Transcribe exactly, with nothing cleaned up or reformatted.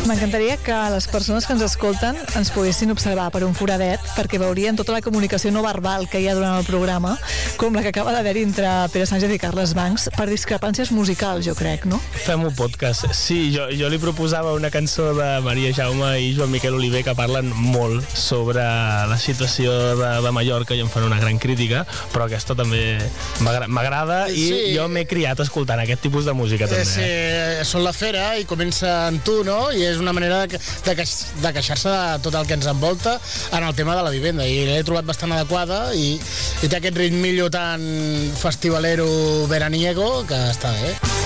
M'encantaria que les persones que ens escolten ens poguessin observar per un foradet, perquè veurien tota la comunicació no verbal que hi ha durant el programa, com la que acaba d'haver-hi entre Pere Sánchez i Carles Bancs, per discrepàncies musicals, jo crec, no? Fem un podcast. Sí, jo, jo li proposava una cançó de Maria Jaume i Joan Miquel Oliver que parlen molt sobre la situació de, de Mallorca i en fan una gran crítica, però aquesta també m'agrada i sí. Jo m'he criat escoltant aquest tipus de música també. Sí, són la fera i comença en tu, no? I és una manera de, de, de queixar-se de tot el que ens envolta en el tema de la vivenda, i l'he trobat bastant adequada i, i té aquest ritmillo tan festivalero veraniego que està bé.